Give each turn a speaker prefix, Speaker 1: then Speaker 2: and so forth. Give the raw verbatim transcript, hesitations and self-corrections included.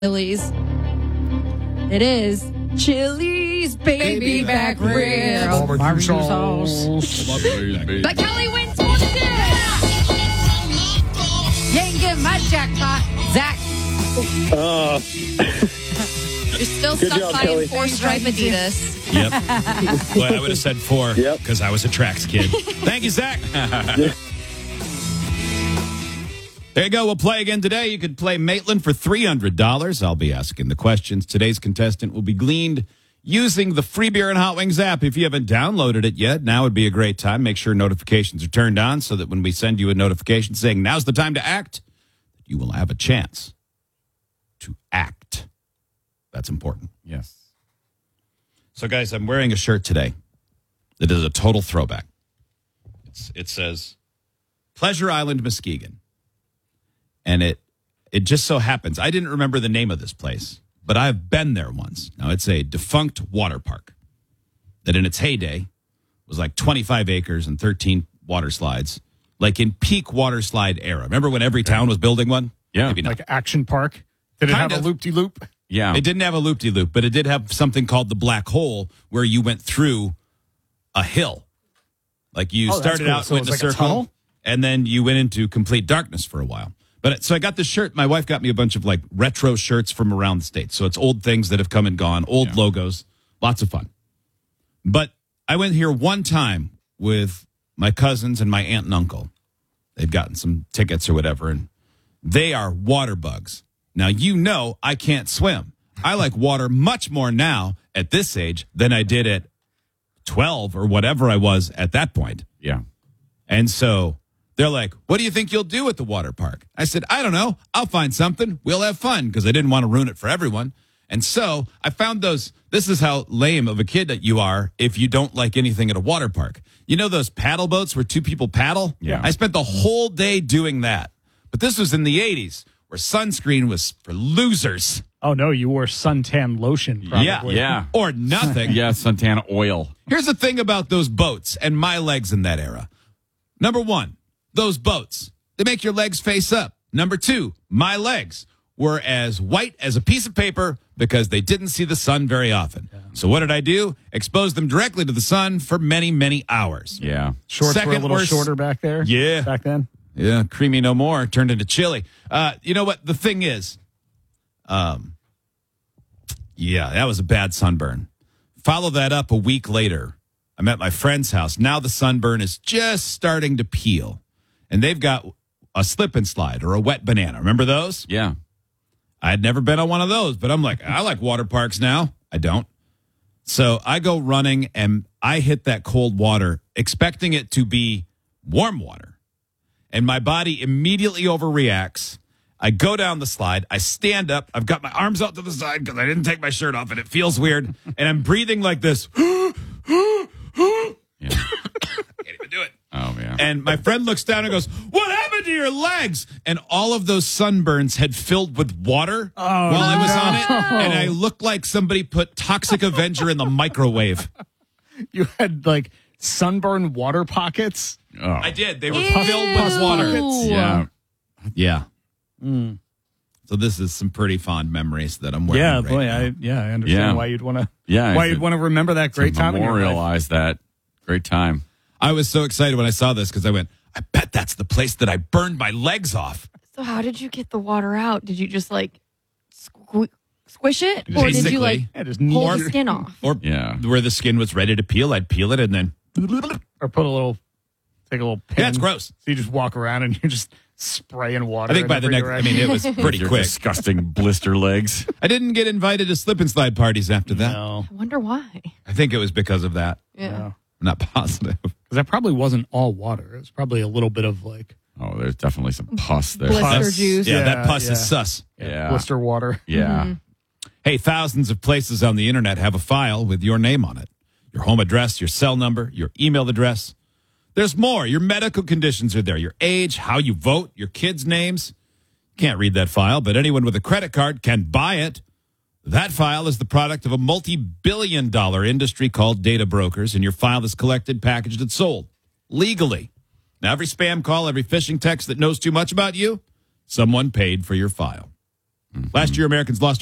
Speaker 1: Chili's. It is Chili's baby back ribs.
Speaker 2: Barbecue sauce.
Speaker 1: But Kelly wins one to two. You ain't getting my jackpot, Zach.
Speaker 3: Uh,
Speaker 1: You're still
Speaker 3: Good
Speaker 1: stuck
Speaker 3: job,
Speaker 1: buying
Speaker 3: Kelly.
Speaker 1: four stripe Adidas.
Speaker 4: Yep. Well, I would have said four
Speaker 3: Yep.
Speaker 4: because I was a tracks kid. Thank you, Zach. There you go. We'll play again today. You could play Maitland for three hundred dollars. I'll be asking the questions. Today's contestant will be gleaned using the Free Beer and Hot Wings app. If you haven't downloaded it yet, now would be a great time. Make sure notifications are turned on so that when we send you a notification saying now's the time to act, you will have a chance to act. That's important.
Speaker 2: Yes.
Speaker 4: So, guys, I'm wearing a shirt today that is a total throwback. It's, it says Pleasure Island, Muskegon. And it it just so happens, I didn't remember the name of this place, but I've been there once. Now, it's a defunct water park that in its heyday was like twenty-five acres and thirteen water slides, like in peak water slide era. Remember when every town was building one?
Speaker 2: Yeah.
Speaker 4: Maybe not.
Speaker 2: Like Action Park. Did it
Speaker 4: Kind
Speaker 2: have
Speaker 4: of.
Speaker 2: a loop-de-loop?
Speaker 5: Yeah.
Speaker 4: It didn't have a loop-de-loop, but it did have something called the black hole where you went through a hill. Like you
Speaker 2: Oh, that's
Speaker 4: started
Speaker 2: cool.
Speaker 4: out
Speaker 2: So
Speaker 4: with
Speaker 2: it's
Speaker 4: a
Speaker 2: like a
Speaker 4: circle,
Speaker 2: tunnel?
Speaker 4: and then you went into complete darkness for a while. But so I got this shirt. My wife got me a bunch of like retro shirts from around the state. So it's old things that have come and gone, old
Speaker 2: Yeah.
Speaker 4: logos, lots of fun. But I went here one time with my cousins and my aunt and uncle. They'd gotten some tickets or whatever, and they are water bugs. Now, you know I can't swim. I like water much more now at this age than I did at twelve or whatever I was at that point.
Speaker 5: Yeah.
Speaker 4: And so they're like, what do you think you'll do at the water park? I said, I don't know. I'll find something. We'll have fun because I didn't want to ruin it for everyone. And so I found those. This is how lame of a kid that you are if you don't like anything at a water park. You know those paddle boats where two people paddle?
Speaker 5: Yeah.
Speaker 4: I spent the whole day doing that. But this was in the eighties where sunscreen was for losers.
Speaker 2: Oh, no, you wore suntan lotion, probably.
Speaker 4: Yeah.
Speaker 5: Yeah.
Speaker 4: Or nothing.
Speaker 5: Yeah, Santana oil.
Speaker 4: Here's the thing about those boats and my legs in that era. Number one, those boats, they make your legs face up. Number two, my legs were as white as a piece of paper because they didn't see the sun very often. Yeah. So what did I do? Expose them directly to the sun for many, many hours.
Speaker 5: Yeah.
Speaker 2: Shorts were a
Speaker 4: Second
Speaker 2: little
Speaker 4: worst-
Speaker 2: shorter back there?
Speaker 4: Yeah.
Speaker 2: Back then?
Speaker 4: Yeah, creamy no more, turned into chili. Uh, you know what? The thing is, um, yeah, that was a bad sunburn. Follow that up a week later. I'm at my friend's house. Now the sunburn is just starting to peel. And they've got a slip and slide or a wet banana. Remember those?
Speaker 5: Yeah.
Speaker 4: I had never been on one of those, but I'm like, I like water parks now. I don't. So I go running and I hit that cold water, expecting it to be warm water. And my body immediately overreacts. I go down the slide. I stand up. I've got my arms out to the side because I didn't take my shirt off and it feels weird. And I'm breathing like this.
Speaker 5: Yeah.
Speaker 4: Can't even do it.
Speaker 5: Oh, man.
Speaker 4: And my friend looks down and goes, what happened to your legs? And all of those sunburns had filled with water
Speaker 2: Oh,
Speaker 4: while I was
Speaker 2: no.
Speaker 4: on it. And I looked like somebody put Toxic Avenger in the microwave.
Speaker 2: You had, like, sunburn water pockets?
Speaker 5: Oh.
Speaker 4: I did. They were
Speaker 1: Ew.
Speaker 4: filled with water.
Speaker 5: Yeah.
Speaker 4: Yeah.
Speaker 2: Mm.
Speaker 4: So this is some pretty fond memories that I'm wearing
Speaker 2: Yeah,
Speaker 4: right
Speaker 2: boy,
Speaker 4: now.
Speaker 2: I yeah, I understand
Speaker 5: Yeah.
Speaker 2: why you'd want to
Speaker 5: Yeah.
Speaker 2: why
Speaker 5: to-
Speaker 2: you'd want to remember that great
Speaker 5: to
Speaker 2: time in your life.
Speaker 5: memorialize that great time.
Speaker 4: I was so excited when I saw this because I went, I bet that's the place that I burned my legs off.
Speaker 1: So how did you get the water out? Did you just like squ- squish it, or did
Speaker 4: Basically.
Speaker 1: you like
Speaker 2: Yeah, just
Speaker 1: pull
Speaker 2: knead
Speaker 1: the
Speaker 2: your-
Speaker 1: skin off?
Speaker 4: Or
Speaker 5: Yeah.
Speaker 4: where the skin was ready to peel, I'd peel it and then,
Speaker 2: or put a little take a little pin.
Speaker 4: yeah, it's gross.
Speaker 2: So you just walk around and you're just spraying water.
Speaker 4: I think
Speaker 2: in
Speaker 4: by the
Speaker 2: every
Speaker 4: next, I
Speaker 2: direction.
Speaker 4: mean, it was pretty
Speaker 5: Your
Speaker 4: quick.
Speaker 5: disgusting blister legs.
Speaker 4: I didn't get invited to slip and slide parties after that.
Speaker 2: No.
Speaker 1: I wonder why.
Speaker 4: I think it was because of that.
Speaker 1: Yeah.
Speaker 2: No.
Speaker 4: I'm not positive.
Speaker 2: Because that probably wasn't all water. It was probably a little bit of like
Speaker 5: Oh, there's definitely some pus there.
Speaker 1: Blister
Speaker 4: That's-
Speaker 1: juice.
Speaker 4: Yeah,
Speaker 2: Yeah,
Speaker 4: that pus
Speaker 2: yeah.
Speaker 4: is sus.
Speaker 5: Yeah.
Speaker 2: blister water.
Speaker 5: Yeah.
Speaker 4: Hey, thousands of places on the internet have a file with your name on it. Your home address, your cell number, your email address. There's more. Your medical conditions are there. Your age, how you vote, your kids' names. Can't read that file, but anyone with a credit card can buy it. That file is the product of a multi-billion dollar industry called data brokers, and your file is collected, packaged, and sold legally. Now, every spam call, every phishing text that knows too much about you, someone paid for your file. Last year, Americans lost